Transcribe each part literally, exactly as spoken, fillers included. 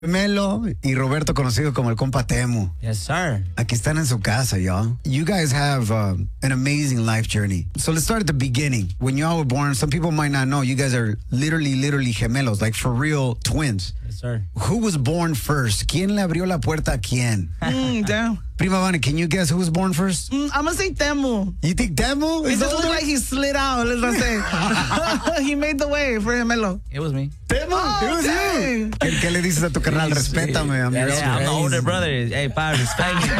Melo y Roberto, conocido como el compa Temu. Yes, sir. Aquí están en su casa, y'all. You guys have uh, an amazing life journey. So let's start at the beginning. When y'all were born, some people might not know, you guys are literally, literally gemelos, like for real twins. Yes, sir. Who was born first? ¿Quién le abrió la puerta a quién? Mm, damn. Prima Vane, can you guess who was born first? Mm, I'm going to say Temu. You think Temu? It is just older? looked like he slid out, let's say. He made the way for Gemelo. It was me. Temu, Oh, it was dang. you. ¿Qué, ¿Qué le dices a tu carnal? Respétame, I'm your Yeah, I'm the older brother. Hey, pa, respect me,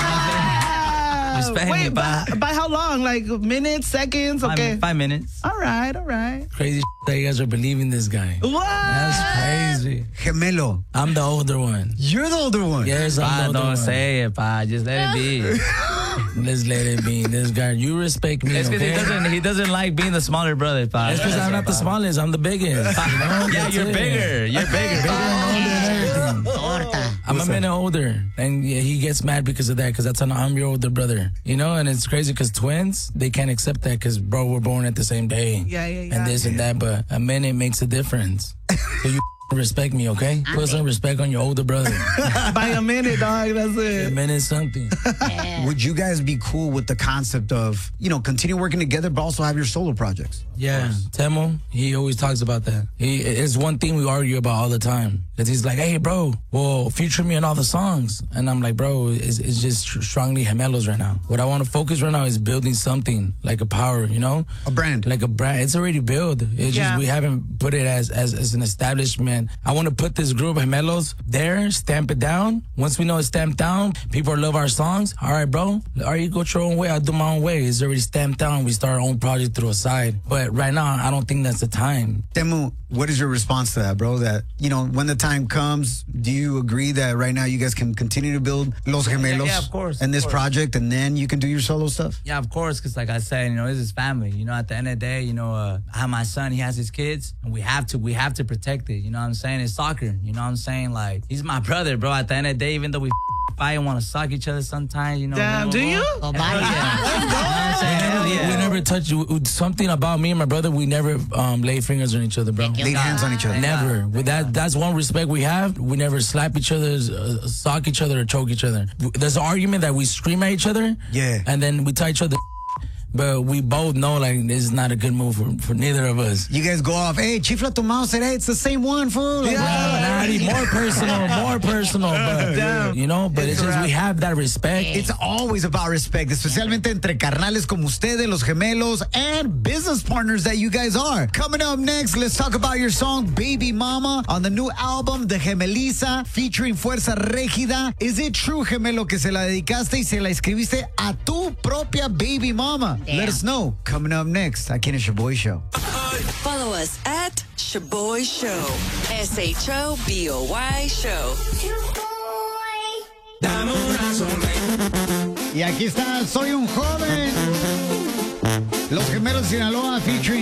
pa. Respect Wait, me, by, pa. by how long? Like minutes, seconds? Five, Okay. five minutes. All right, all right. Crazy that you guys are believing this guy. What? That's crazy. Gemelo. I'm the older one. You're the older one. Yes, Pa, I'm the don't older one. say it, pa. Just let it be. Let's let it be. This guy, you respect me, It's because okay? he doesn't, he doesn't like being the smaller brother, pa. It's because I'm not the smallest. I'm the biggest. You know? Yeah, That's you're it. bigger. You're bigger. Bigger and older and everything. I'm a minute older, and yeah, he gets mad because of that, because that's an I'm your older brother, you know. And it's crazy because twins, they can't accept that because bro, we're born at the same day, Yeah, yeah, yeah. and this and that. But a minute makes a difference. So you respect me, okay? Put some respect on your older brother. By a minute, dog. That's A it. minute something. Would you guys be cool with the concept of, you know, continue working together, but also have your solo projects? Yeah, Temu, he always talks about that. He It's one thing we argue about all the time. Because he's like, hey, bro, well, feature me on all the songs. And I'm like, bro, it's, it's just strongly gemelos right now. What I want to focus right now is building something, like a power, you know? A brand. Like a brand. It's already built. It's Yeah. just we haven't put it as, as, as an establishment. I want to put this group of gemelos there, stamp it down. Once we know it's stamped down, people love our songs. All right, bro, all right, you go your own way. I'll do my own way. It's already stamped down. We start our own project through a side. But right now, I don't think that's the time. Temu, what is your response to that, bro? That, you know, when the time comes, do you agree that right now you guys can continue to build Los Gemelos yeah, of course, and of this course. project, and then you can do your solo stuff? Yeah, of course, because like I said, you know, this is family. You know, at the end of the day, you know, uh, I have my son, he has his kids, and we have to, we have to protect it. You know what I'm saying? It's soccer. You know what I'm saying? Like, he's my brother, bro. At the end of the day, even though we fight and want to suck each other sometimes, you know. Damn, do you? Hell yeah. You know what I'm saying? Hell yeah. We never touch something about me and my brother. We never um, lay fingers on each other, bro. Laid hands on each other. Never. With that, that's one respect we have. We never slap each other, uh, sock each other, or choke each other. There's an argument that we scream at each other, Yeah. and then we tell each other. But we both know, like, this is not a good move for, for neither of us. You guys go off, hey, chifla tu mouse, hey, it's the same one, fool. Like, Yeah, nah, more personal, more personal. But, you know, but it's just we have that respect. It's always about respect, especialmente entre carnales como ustedes, los gemelos, and business partners that you guys are. Coming up next, let's talk about your song, Baby Mama, on the new album, The Gemeliza, featuring Fuerza Régida. Is it true, gemelo, que se la dedicaste y se la escribiste a tu propia baby mama? Damn. Let us know. Coming up next, aquí en el Shaboy Show. Follow us at Shaboy Show. S H O B O Y Show. Y aquí está, soy un joven. Los Gemelos de Sinaloa, featuring